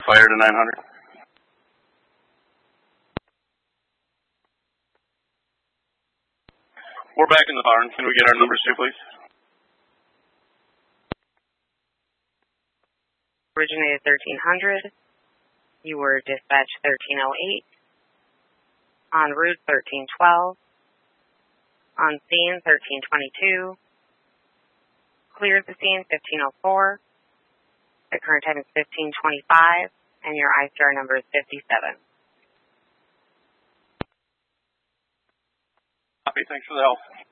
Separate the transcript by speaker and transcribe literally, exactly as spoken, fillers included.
Speaker 1: fire to nine hundred. We're back in the barn. Can we get our numbers too, please?
Speaker 2: Originated thirteen hundred. You were dispatched thirteen oh eight. En route thirteen twelve. On scene thirteen twenty-two. Cleared the scene fifteen oh four. The current time is fifteen twenty-five, and your I STAR number is fifty-seven.
Speaker 1: Copy. Thanks for the help.